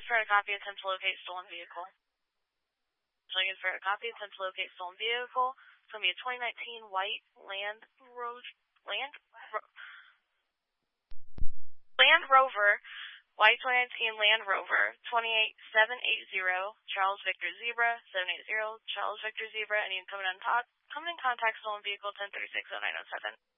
for a copy, attempt to locate stolen vehicle. Looking for a copy, attempt to locate stolen vehicle. It's going to be a 2019 white Land Rover, white 2019 Land Rover, 28780, Charles Victor Zebra, 780, Charles Victor Zebra, and you can come in contact stolen vehicle 10360907.